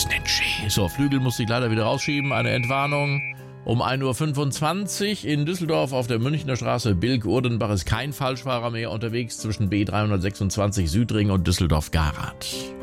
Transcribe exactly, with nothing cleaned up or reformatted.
Snatchy. So, Flügel musste ich leider wieder rausschieben. Eine Entwarnung. Um ein Uhr fünfundzwanzig in Düsseldorf auf der Münchner Straße Bilk-Urdenbach ist kein Falschfahrer mehr unterwegs zwischen B dreihundertsechsundzwanzig Südring und Düsseldorf-Garath.